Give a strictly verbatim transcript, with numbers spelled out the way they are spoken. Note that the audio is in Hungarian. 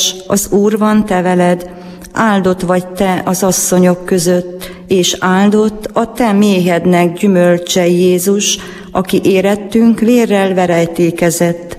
kedves, az Úr van te veled, áldott vagy te az asszonyok között, és áldott a te méhednek gyümölcse Jézus, aki érettünk vérrel verejtékezett.